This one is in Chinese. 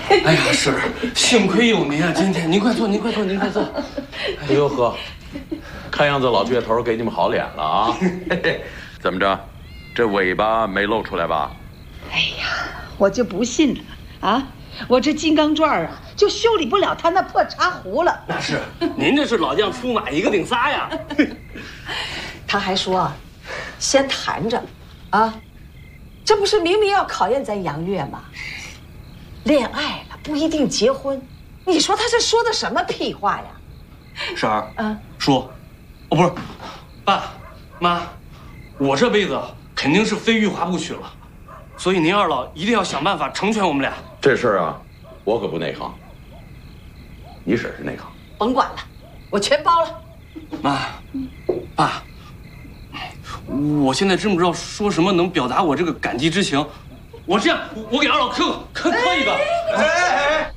哎呀，是，幸亏有您啊！今天您快坐，您快坐，您快坐。 哎呦呵，看样子老倔头给你们好脸了啊！嘿嘿，怎么着，这尾巴没露出来吧？ 哎呀，我就不信了啊！我这金刚钻啊，就修理不了他那破茶壶了。 那是，您这是老将出马，一个顶仨呀！ 他还说，先谈着，啊，这不是明明要考验咱杨月吗？恋爱了不一定结婚，你说他这说的什么屁话呀？ 婶儿，叔，哦不是，爸妈，我这辈子肯定是非玉华不娶了，所以您二老一定要想办法成全我们俩。 这事儿啊，我可不内行，你婶是内行。 甭管了，我全包了。 妈，爸，我现在真不知道说什么能表达我这个感激之情。我这样，我给二老磕一个。